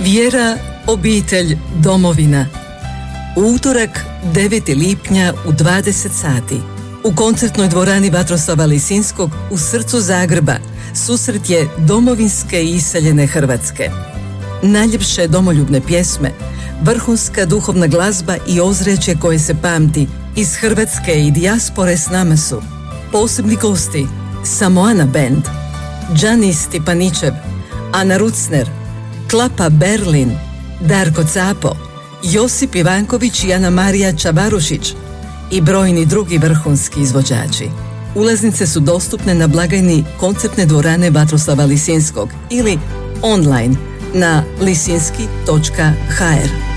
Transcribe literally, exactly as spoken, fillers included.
Vjera, obitelj, domovina. U utorak devetog lipnja u dvadeset sati u koncertnoj dvorani Vatroslava Lisinskog u srcu Zagreba susret je domovinske i iseljene Hrvatske. Najljepše domoljubne pjesme, vrhunska duhovna glazba i ozračje koje se pamti iz Hrvatske i dijaspore s nama su posebni gosti Samoana Band, Đani Stipaničev, Ana Rucner, Klapa Berlin, Darko Capo, Josip Ivanković i Ana Marija Čabarušić i brojni drugi vrhunski izvođači. Ulaznice su dostupne na blagajni koncertne dvorane Vatroslava Lisinskog ili online na lisinski točka ha er.